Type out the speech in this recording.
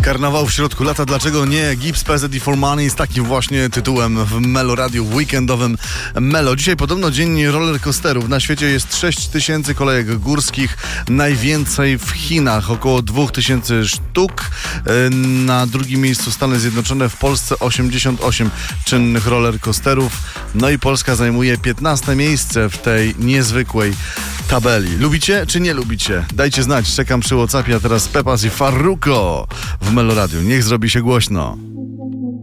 Karnawał w środku lata, dlaczego nie? Gibbs, PZ i For Money z takim właśnie tytułem w Melo Radio, w weekendowym Melo. Dzisiaj podobno dzień rollercoasterów. Na świecie jest 6000 kolejek górskich, najwięcej w Chinach, około 2000 sztuk. Na drugim miejscu Stany Zjednoczone, w Polsce 88 czynnych rollercoasterów. No i Polska zajmuje 15 miejsce w tej niezwykłej tabeli. Lubicie czy nie lubicie? Dajcie znać, czekam przy WhatsAppie, a teraz Pepas i Farruko w Melo Radio. Niech zrobi się głośno.